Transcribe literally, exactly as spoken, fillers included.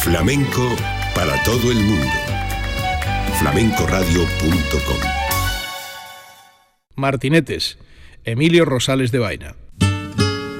Flamenco para todo el mundo. flamenco radio punto com. Martinetes, Emilio Rosales de Vaina.